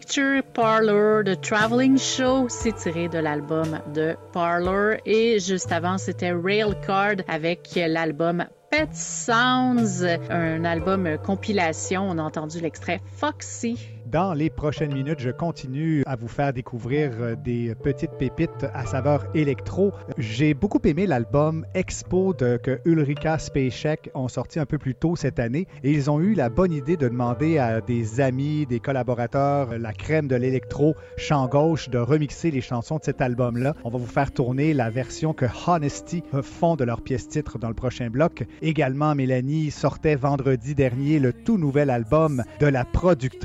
Picture Parlor, The Traveling Show. C'est tiré de l'album de Parlor. Et juste avant, c'était Railcard avec l'album Pet Sounds, un album compilation. On a entendu l'extrait Foxy. Dans les prochaines minutes, je continue à vous faire découvrir des petites pépites à saveur électro. J'ai beaucoup aimé l'album Expo que Ulrika Spacek ont sorti un peu plus tôt cette année et ils ont eu la bonne idée de demander à des amis, des collaborateurs, la crème de l'électro champ gauche de remixer les chansons de cet album-là. On va vous faire tourner la version que Honesty font de leur pièce-titre dans le prochain bloc. Également, Mélanie sortait vendredi dernier le tout nouvel album de la productrice